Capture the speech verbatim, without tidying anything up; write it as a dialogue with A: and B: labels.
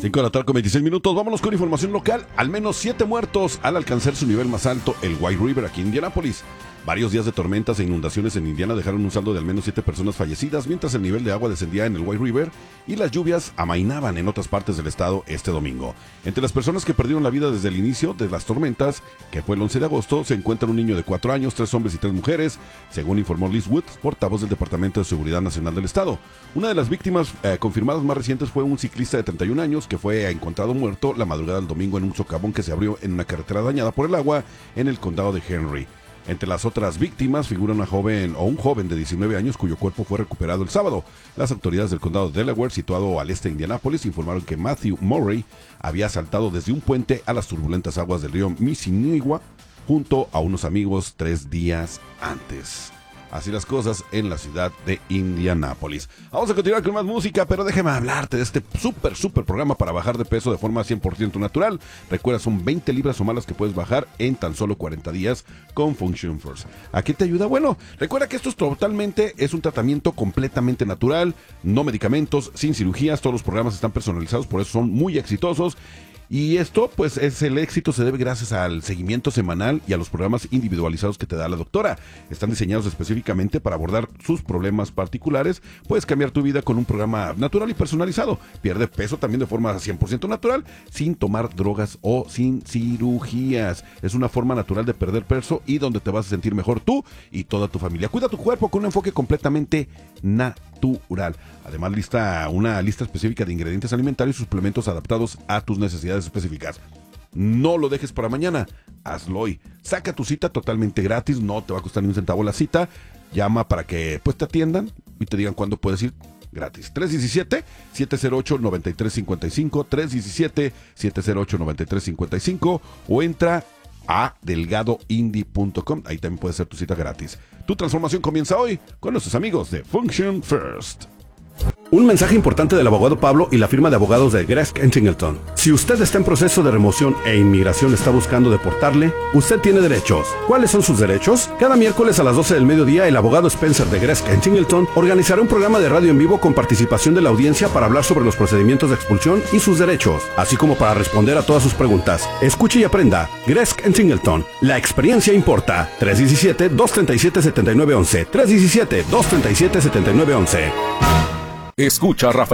A: cinco de la tarde con veintiséis minutos. Vámonos con información local. Al menos siete muertos al alcanzar su nivel más alto, el White River, aquí en Indianápolis. Varios días de tormentas e inundaciones en Indiana dejaron un saldo de al menos siete personas fallecidas, mientras el nivel de agua descendía en el White River y las lluvias amainaban en otras partes del estado este domingo. Entre las personas que perdieron la vida desde el inicio de las tormentas, que fue el once de agosto, se encuentra un niño de cuatro años, tres hombres y tres mujeres, según informó Liz Wood, portavoz del Departamento de Seguridad Nacional del estado. Una de las víctimas eh, confirmadas más recientes fue un ciclista de treinta y un años que fue encontrado muerto la madrugada del domingo en un socavón que se abrió en una carretera dañada por el agua en el condado de Henry. Entre las otras víctimas figura una joven o un joven de diecinueve años cuyo cuerpo fue recuperado el sábado. Las autoridades del condado de Delaware, situado al este de Indianápolis, informaron que Matthew Murray había saltado desde un puente a las turbulentas aguas del río Mississippi junto a unos amigos tres días antes. Así las cosas en la ciudad de Indianápolis. Vamos a continuar con más música, pero déjeme hablarte de este súper, súper programa para bajar de peso de forma cien por ciento natural. Recuerda, son veinte libras o más las que puedes bajar en tan solo cuarenta días con Function First. ¿A qué te ayuda? Bueno, recuerda que esto es totalmente, es un tratamiento completamente natural, no medicamentos, sin cirugías. Todos los programas están personalizados, por eso son muy exitosos. Y esto, pues, es el éxito se debe gracias al seguimiento semanal y a los programas individualizados que te da la doctora. Están diseñados específicamente para abordar sus problemas particulares. Puedes cambiar tu vida con un programa natural y personalizado. Pierde peso también de forma cien por ciento natural, sin tomar drogas o sin cirugías. Es una forma natural de perder peso y donde te vas a sentir mejor tú y toda tu familia. Cuida tu cuerpo con un enfoque completamente natural. Además, lista una lista específica de ingredientes alimentarios y suplementos adaptados a tus necesidades específicas. No lo dejes para mañana, hazlo hoy. Saca tu cita totalmente gratis, no te va a costar ni un centavo la cita. Llama para que pues te atiendan y te digan cuándo puedes ir gratis. tres uno siete, siete cero ocho, nueve tres cinco cinco, tres uno siete, siete cero ocho, nueve tres cinco cinco o entra a delgado indie punto com. Ahí también puedes hacer tu cita gratis. Tu transformación comienza hoy con nuestros amigos de Function First.
B: Un mensaje importante del abogado Pablo y la firma de abogados de Gresk and Singleton. Si usted está en proceso de remoción e inmigración está buscando deportarle, usted tiene derechos. ¿Cuáles son sus derechos? Cada miércoles a las doce del mediodía, el abogado Spencer de Gresk and Singleton organizará un programa de radio en vivo con participación de la audiencia para hablar sobre los procedimientos de expulsión y sus derechos, así como para responder a todas sus preguntas. Escuche y aprenda. Gresk and Singleton. La experiencia importa. tres uno siete, dos tres siete, siete nueve uno uno. tres uno siete, dos tres siete, siete nueve uno uno.
C: Escucha a Rafael